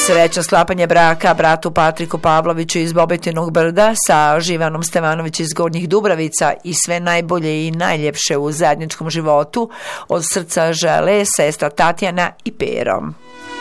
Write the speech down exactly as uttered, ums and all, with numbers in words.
Srećno sklapanje braka bratu Patriku Pavloviću iz Bobetinog Brda sa Živanom Stevanović iz Gornjih Dubravica i sve najbolje i najljepše u zajedničkom životu. Od srca žele sestra Tatjana i Pero.